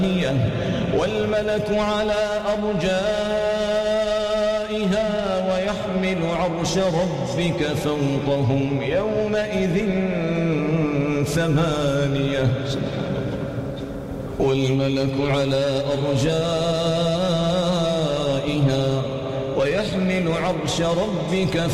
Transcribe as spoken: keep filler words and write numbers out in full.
والملك على أرجائها ويحمل عرش ربك فوقهم يومئذ ثمانية والملك على أرجائها ويحمل عرش ربك